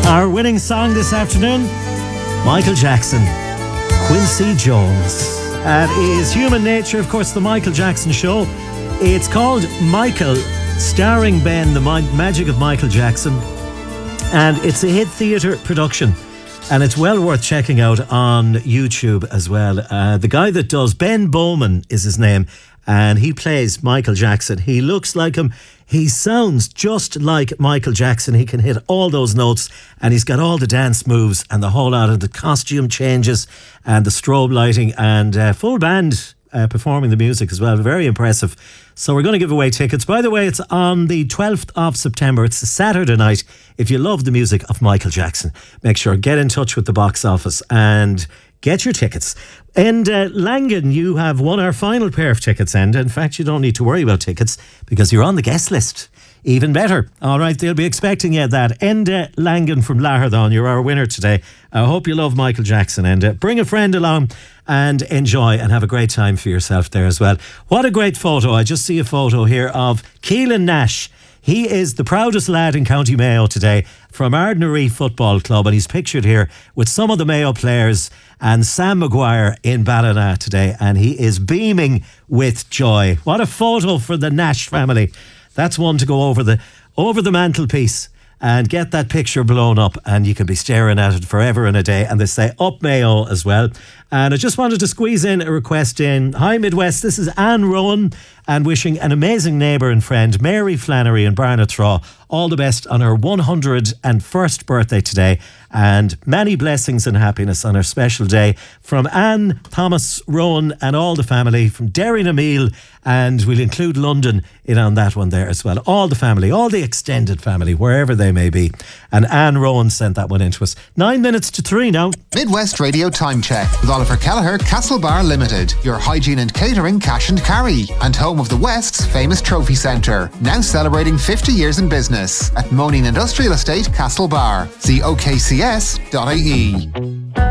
Our winning song this afternoon, Michael Jackson, Quincy Jones. That is Human Nature, of course, the Michael Jackson Show. It's called Michael, starring Ben, the magic of Michael Jackson. And it's a hit theatre production. And it's well worth checking out on YouTube as well. The guy that does, Ben Bowman is his name, and he plays Michael Jackson. He looks like him. He sounds just like Michael Jackson. He can hit all those notes, and he's got all the dance moves and the whole lot of the costume changes and the strobe lighting and full band performing the music as well. Very impressive. So we're going to give away tickets. By the way, it's on the 12th of September. It's a Saturday night. If you love the music of Michael Jackson, make sure get in touch with the box office and get your tickets. And Langan, you have won our final pair of tickets, and in fact, you don't need to worry about tickets because you're on the guest list. Even better. All right, they'll be expecting you at that. Enda Langan from Lahardon, you're our winner today. I hope you love Michael Jackson, and bring a friend along and enjoy and have a great time for yourself there as well. What a great photo. I just see a photo here of Keelan Nash. He is the proudest lad in County Mayo today from Ardnaree Football Club, and he's pictured here with some of the Mayo players and Sam Maguire in Ballina today, and he is beaming with joy. What a photo for the Nash family. That's one to go over the mantelpiece and get that picture blown up, and you can be staring at it forever and a day. And they say up Mayo as well. And I just wanted to squeeze in a request in. Hi Midwest, this is Anne Rowan, and wishing an amazing neighbour and friend, Mary Flannery in Barnatraw, all the best on her 101st birthday today, and many blessings and happiness on her special day from Anne, Thomas, Rowan and all the family from Derry na Meal, and we'll include London in on that one there as well. All the family, all the extended family, wherever they may be. And Anne Rowan sent that one in to us. 9 minutes to 3 now. Midwest Radio Time Check with Oliver Kelleher, Castlebar Limited, your hygiene and catering cash and carry, and home of the West's famous trophy centre, now celebrating 50 years in business at Moaning Industrial Estate, Castlebar. See okcs.ie.